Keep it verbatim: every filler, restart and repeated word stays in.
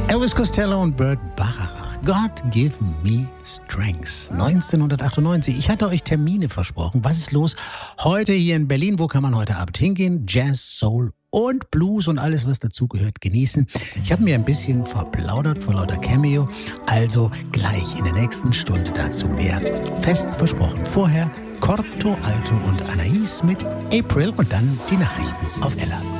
Elvis Costello und Burt Bacharach. God Give Me Strength. neunzehnhundertachtundneunzig. Ich hatte euch Termine versprochen. Was ist los? Heute hier in Berlin. Wo kann man heute Abend hingehen? Jazz, Soul und Blues und alles, was dazugehört, genießen. Ich habe mir ein bisschen verplaudert vor lauter Cameo. Also gleich in der nächsten Stunde dazu mehr. Fest versprochen. Vorher Corto Alto und Anais mit April und dann die Nachrichten auf Ella.